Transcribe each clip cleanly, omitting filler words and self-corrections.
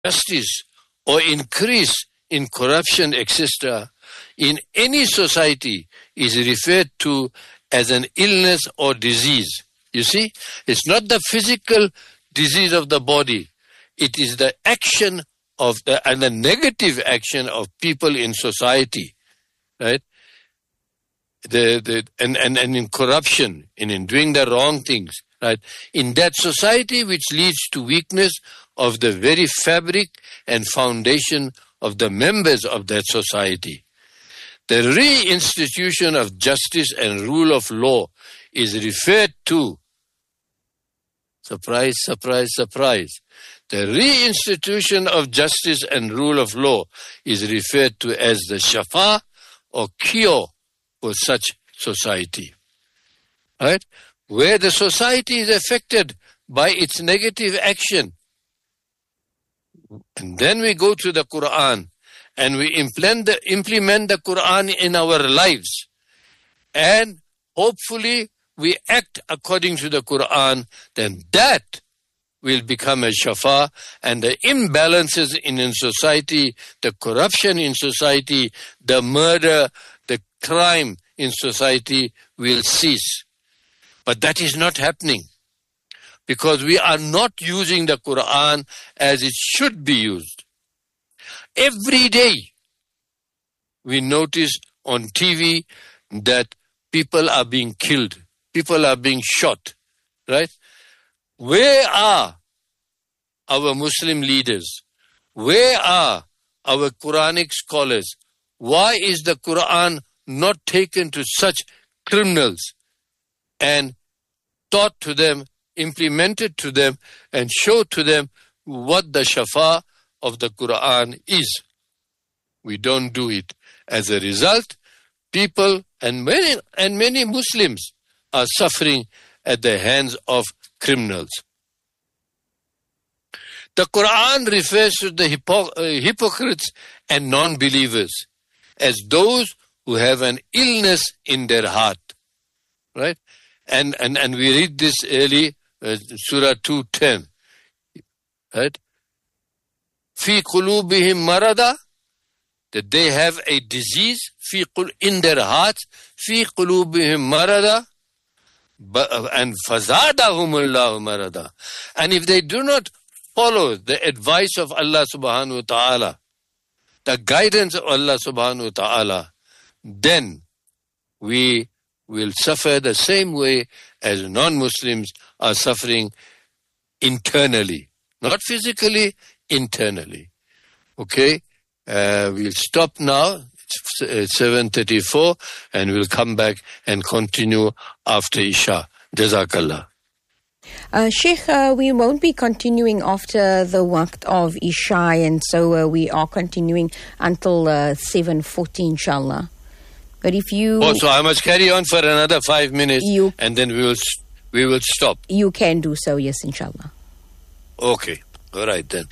justice or increase in corruption, etc., in any society is referred to as an illness or disease. You see, it's not the physical disease of the body. It is the action of the negative action of people in society, right? And in corruption, and in doing the wrong things, right? In that society, which leads to weakness of the very fabric and foundation of the members of that society. The reinstitution of justice and rule of law is referred to, surprise, surprise, surprise, the reinstitution of justice and rule of law is referred to as the shafa or cure for such society. Right? Where the society is affected by its negative action. And then we go to the Quran and we implement the Quran in our lives. And hopefully we act according to the Quran, then that will become a shafa, and the imbalances in society, the corruption in society, the murder, the crime in society will cease. But that is not happening because we are not using the Quran as it should be used. Every day we notice on TV that people are being killed, people are being shot, right? Where are our Muslim leaders? Where are our Quranic scholars? Why is the Quran not taken to such criminals and taught to them, implemented to them, and showed to them what the shafa of the Quran is? We don't do it. As a result, people and many Muslims are suffering at the hands of criminals. The Quran refers to the hypocrites and non-believers as those who have an illness in their heart, right? And we read this early, Surah 2:10, right? Fi qulubihim marada, that they have a disease, in their hearts, fi qulubihim marada, and fazadahumullahu marada. And if they do not follow the advice of Allah subhanahu wa ta'ala, the guidance of Allah subhanahu wa ta'ala, then we will suffer the same way as non-Muslims are suffering internally. Not physically, internally. Okay? We'll stop now. It's 7:34 and we'll come back and continue after Isha. Jazakallah. Sheikh, we won't be continuing after the waqt of Isha, and so we are continuing until 7:40, inshallah. But if you... Oh, so I must carry on for another 5 minutes and then we will stop. You can do so, yes, inshallah. Okay. All right then.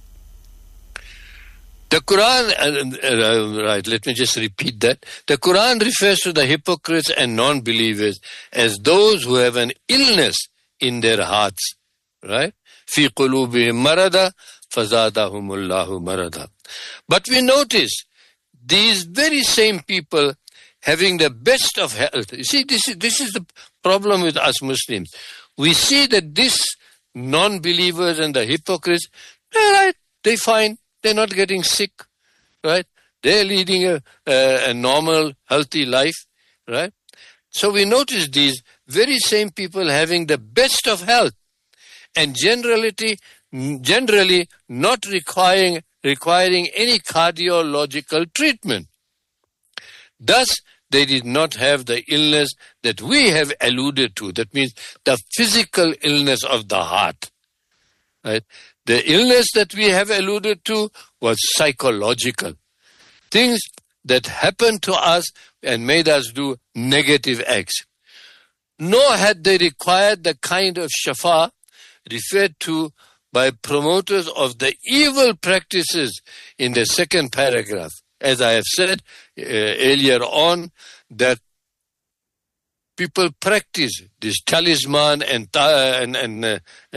The Quran, right, let me just repeat that. The Quran refers to the hypocrites and non-believers as those who have an illness in their hearts, right? Fi qulubihim marada, fazadahumullahu marada. But we notice these very same people having the best of health. You see, this is the problem with us Muslims. We see that this non-believers and the hypocrites, right, they find they're not getting sick, right? They're leading a normal, healthy life, right? So we notice these very same people having the best of health and generally not requiring any cardiological treatment. Thus, they did not have the illness that we have alluded to. That means the physical illness of the heart, right? The illness that we have alluded to was psychological. Things that happened to us and made us do negative acts. Nor had they required the kind of shafa referred to by promoters of the evil practices in the second paragraph. As I have said earlier on, that people practice this talisman and tasbih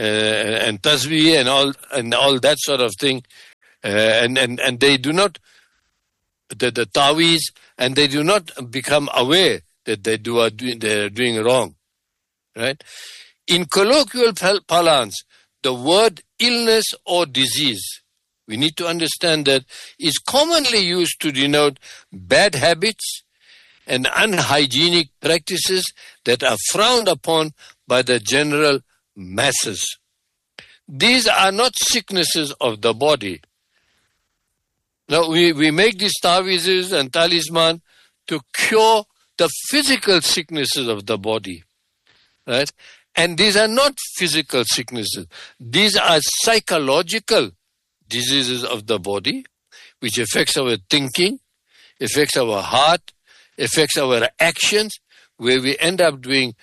and all that sort of thing, and they do not the ta'weez, and they do not become aware that they are doing wrong, right? In colloquial parlance, the word illness or disease, we need to understand that, is commonly used to denote bad habits and unhygienic practices that are frowned upon by the general masses. These are not sicknesses of the body. Now, we make these ta'weezes and talisman to cure the physical sicknesses of the body, right? And these are not physical sicknesses. These are psychological diseases of the body, which affects our thinking, affects our heart, affects our actions, where we end up doing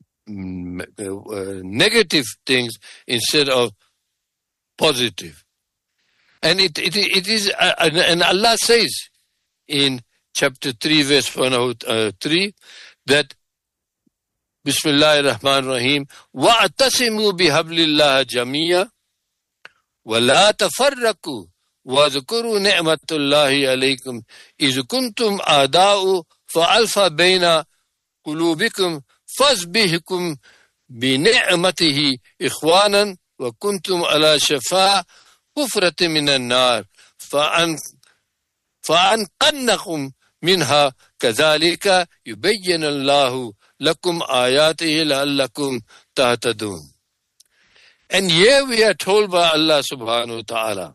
negative things instead of positive. And it is, and Allah says in chapter 3, verse 103, that Bismillahir Rahmanir Rahim, وَأَتَّصِمُوا بِحَبْلِ اللَّهِ جَمِيعًا وَلَا تَفَرَّقُوا وَاذْكُرُوا نِعْمَةَ اللَّهِ عَلَيْكُمْ إِذْ كُنْتُمْ أَعْدَاءً فَأَلْفَ بَيْنَ قُلُوبِكُمْ فَأَصْبَحْتُمْ بِنِعْمَتِهِ إِخْوَانًا وَكُنْتُمْ عَلَى شَفَاءٍ حُفْرَةٍ مِنَ النَّارِ فَأَنْقَذَكُم مِنْهَا كَذَلِكَ يُبَيِّنُ اللَّهُ لَكُمْ آيَاتِهِ لَعَلَّكُمْ تَهْتَدُونَ. And here we are told by Allah subhanahu wa ta'ala,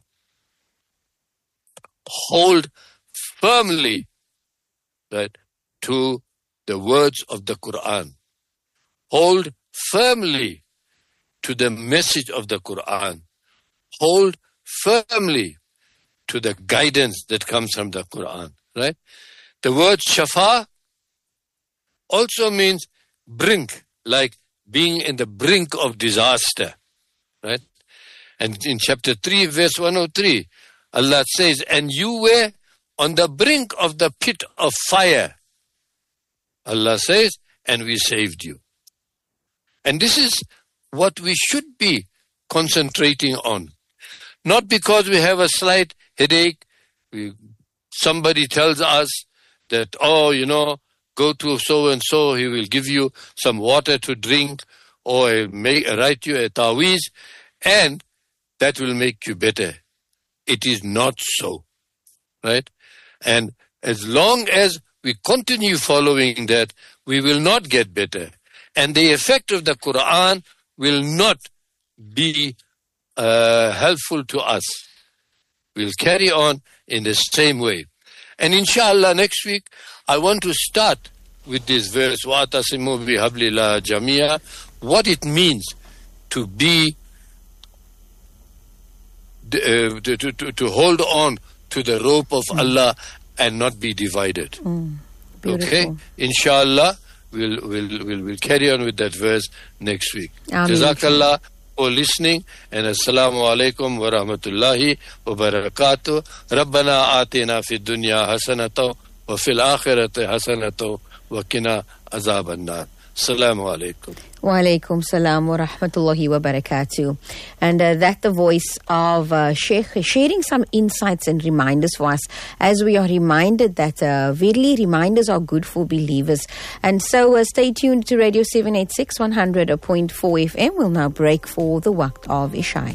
hold firmly, right, to the words of the Quran. Hold firmly to the message of the Quran. Hold firmly to the guidance that comes from the Quran, right? The word shafa also means brink, like being in the brink of disaster, right? And in chapter 3, verse 103, Allah says, and you were on the brink of the pit of fire. Allah says, and we saved you. And this is what we should be concentrating on. Not because we have a slight headache, somebody tells us that, go to so-and-so, he will give you some water to drink, or write you a ta'weez, and that will make you better. It is not so, right? And as long as we continue following that, we will not get better. And the effect of the Quran will not be helpful to us. We'll carry on in the same way. And inshallah, next week, I want to start with this verse, وَأَتَصِمُوا بِحَبْلِ اللَّهِ جَمِيعًا, what it means to be, to hold on to the rope of Allah and not be divided. Okay? Inshallah, we'll carry on with that verse next week. Jazakallah for listening, and assalamu alaikum wa rahmatullahi wa barakatuh. Rabbana atina fi dunya hasanatan wa fil akhirati hasanatan wa qina azaban nar. Assalamu alaikum. Wa alaikum salam wa rahmatullahi wa barakatuh. And that the voice of Sheikh sharing some insights and reminders for us, as we are reminded that verily reminders are good for believers. And so stay tuned to Radio 786 100.4 FM. We'll now break for the waqt of Isha.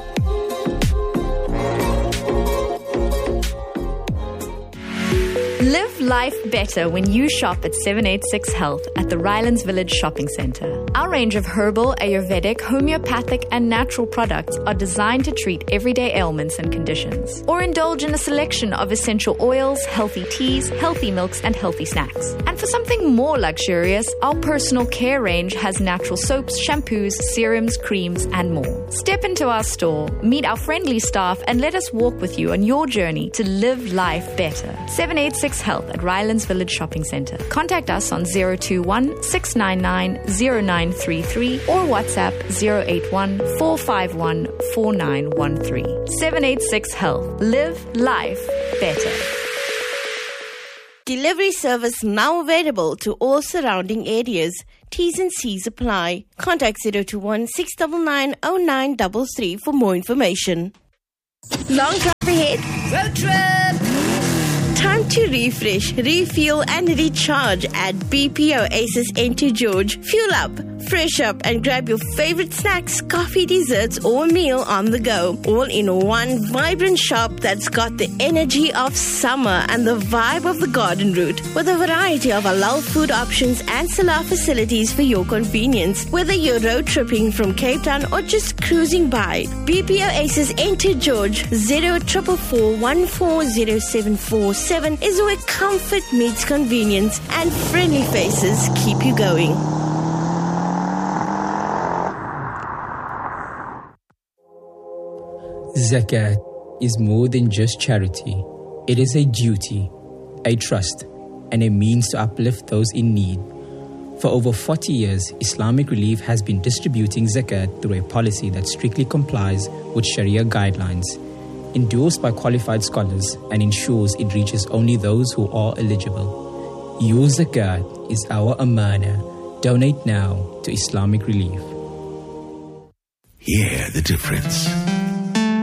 Live life better when you shop at 786 Health at the Rylands Village Shopping Centre. Our range of herbal, Ayurvedic, homeopathic and natural products are designed to treat everyday ailments and conditions. Or indulge in a selection of essential oils, healthy teas, healthy milks and healthy snacks. And for something more luxurious, our personal care range has natural soaps, shampoos, serums, creams and more. Step into our store, meet our friendly staff and let us walk with you on your journey to live life better. 786 Health at Rylands Village Shopping Centre. Contact us on 021 699 0933 or WhatsApp 081 451 4913. 786 Health. Live life better. Delivery service now available to all surrounding areas. T's and C's apply. Contact 021 699 0933 for more information. Long drive ahead. Road trip! Time to refresh, refuel and recharge at BP Oasis St. George. Fuel up, fresh up and grab your favorite snacks, coffee, desserts or meal on the go. All in one vibrant shop that's got the energy of summer and the vibe of the garden route. With a variety of halal food options and salah facilities for your convenience. Whether you're road tripping from Cape Town or just cruising by. BP Oasis St. George 0444 140747 is where comfort meets convenience and friendly faces keep you going. Zakat is more than just charity. It is a duty, a trust, and a means to uplift those in need. For over 40 years, Islamic Relief has been distributing zakat through a policy that strictly complies with Sharia guidelines, endorsed by qualified scholars, and ensures it reaches only those who are eligible. Your zakat is our amana. Donate now to Islamic Relief. Hear the difference.